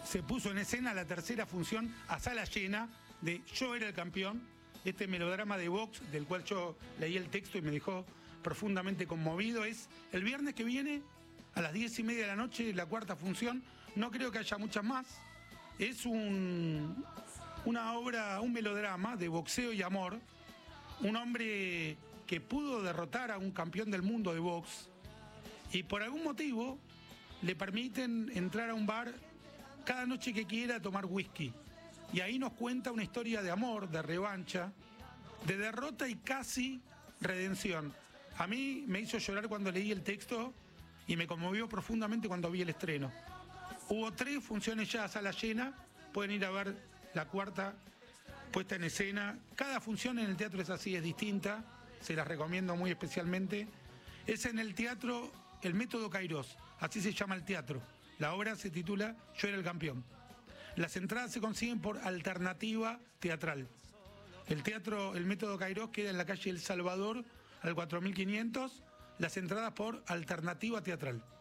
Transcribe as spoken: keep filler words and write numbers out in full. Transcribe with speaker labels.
Speaker 1: se puso en escena la tercera función a sala llena de Yo era el campeón, este melodrama de Vox, del cual yo leí el texto y me dejó profundamente conmovido. Es el viernes que viene, a las diez y media de la noche, la cuarta función. No creo que haya muchas más. Es un, una obra, un melodrama de boxeo y amor. Un hombre que pudo derrotar a un campeón del mundo de box y por algún motivo le permiten entrar a un bar cada noche que quiera a tomar whisky. Y ahí nos cuenta una historia de amor, de revancha, de derrota y casi redención. A mí me hizo llorar cuando leí el texto y me conmovió profundamente cuando vi el estreno. Hubo tres funciones ya a sala llena, pueden ir a ver la cuarta puesta en escena. Cada función en el teatro es así, es distinta, se las recomiendo muy especialmente. Es en el teatro El Método Kairos, así se llama el teatro. La obra se titula Yo era el campeón. Las entradas se consiguen por Alternativa Teatral. El teatro El Método Kairos queda en la calle El Salvador, al cuatro mil quinientos. Las entradas por Alternativa Teatral.